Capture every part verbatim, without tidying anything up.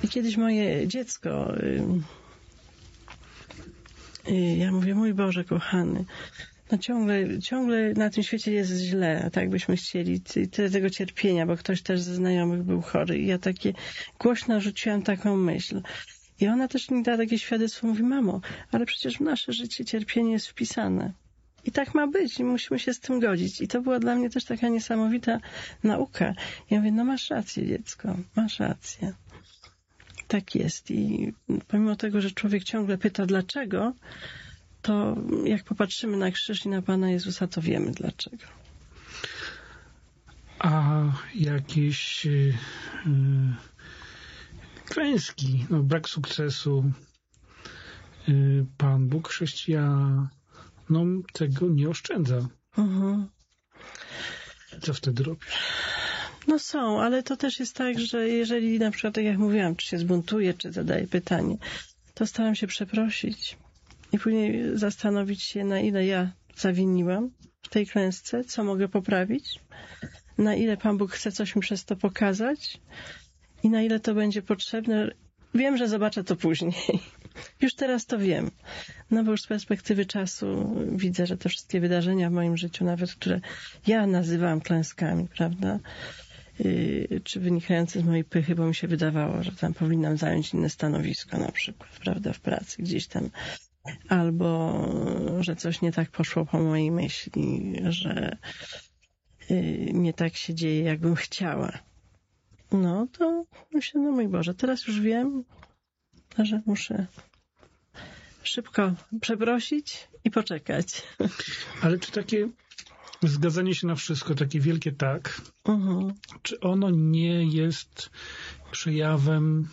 I kiedyś moje dziecko, y, y, ja mówię, mój Boże kochany, no ciągle, ciągle na tym świecie jest źle, tak byśmy chcieli, tyle tego cierpienia, bo ktoś też ze znajomych był chory. I ja takie głośno rzuciłam taką myśl. I ona też mi da takie świadectwo, mówi, mamo, ale przecież w nasze życie cierpienie jest wpisane. I tak ma być i musimy się z tym godzić. I to była dla mnie też taka niesamowita nauka. Ja mówię, no masz rację, dziecko, masz rację. Tak jest. I pomimo tego, że człowiek ciągle pyta dlaczego, to jak popatrzymy na krzyż i na Pana Jezusa, to wiemy dlaczego. A jakieś yy, klęski, no, brak sukcesu, yy, Pan Bóg chrześcijanom tego nie oszczędza. Mhm. Co wtedy robisz? No są, ale to też jest tak, że jeżeli na przykład, tak jak mówiłam, czy się zbuntuje, czy zadaje pytanie, to staram się przeprosić i później zastanowić się, na ile ja zawiniłam w tej klęsce, co mogę poprawić, na ile Pan Bóg chce coś mi przez to pokazać i na ile to będzie potrzebne. Wiem, że zobaczę to później. Już teraz to wiem. No bo już z perspektywy czasu widzę, że te wszystkie wydarzenia w moim życiu, nawet które ja nazywałam klęskami, prawda, yy, czy wynikające z mojej pychy, bo mi się wydawało, że tam powinnam zająć inne stanowisko na przykład, prawda, w pracy gdzieś tam, albo że coś nie tak poszło po mojej myśli, że yy, nie tak się dzieje, jakbym chciała. No to myślę, no mój Boże, teraz już wiem, że muszę szybko przeprosić i poczekać. Ale czy takie zgadzanie się na wszystko, takie wielkie tak, uh-huh. czy ono nie jest przejawem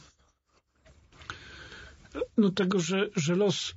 no tego, że, że los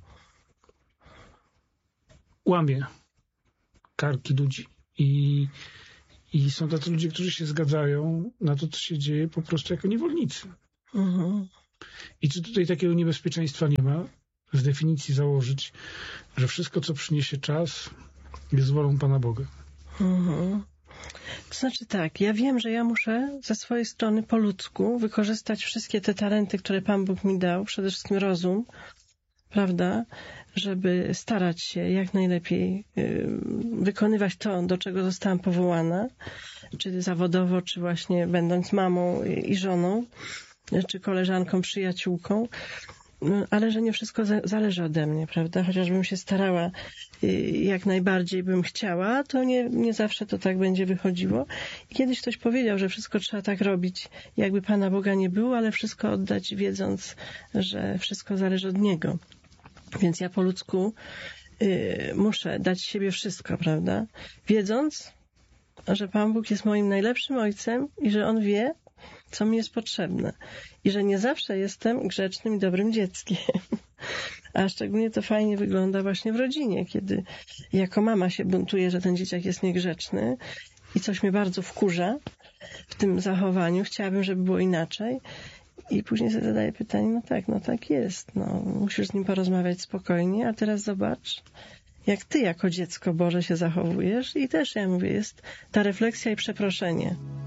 łamie karki ludzi i I są tacy ludzie, którzy się zgadzają na to, co się dzieje po prostu jako niewolnicy. Uh-huh. I czy tutaj takiego niebezpieczeństwa nie ma? Z definicji założyć, że wszystko, co przyniesie czas, jest wolą Pana Boga. Uh-huh. To znaczy tak, ja wiem, że ja muszę ze swojej strony po ludzku wykorzystać wszystkie te talenty, które Pan Bóg mi dał, przede wszystkim rozum, prawda, żeby starać się jak najlepiej y, wykonywać to, do czego zostałam powołana, czy zawodowo, czy właśnie będąc mamą i żoną, czy koleżanką, przyjaciółką, ale że nie wszystko za- zależy ode mnie, prawda, chociażbym się starała y, jak najbardziej bym chciała, to nie, nie zawsze to tak będzie wychodziło. I kiedyś ktoś powiedział, że wszystko trzeba tak robić, jakby Pana Boga nie było, ale wszystko oddać, wiedząc, że wszystko zależy od Niego. Więc ja po ludzku y, muszę dać siebie wszystko, prawda? Wiedząc, że Pan Bóg jest moim najlepszym ojcem i że On wie, co mi jest potrzebne. I że nie zawsze jestem grzecznym i dobrym dzieckiem. A szczególnie to fajnie wygląda właśnie w rodzinie, kiedy jako mama się buntuje, że ten dzieciak jest niegrzeczny i coś mnie bardzo wkurza w tym zachowaniu. Chciałabym, żeby było inaczej. I później sobie zadaję pytanie, no tak, no tak jest, no musisz z nim porozmawiać spokojnie, a teraz zobacz, jak ty jako dziecko Boże się zachowujesz i też, ja mówię, jest ta refleksja i przeproszenie.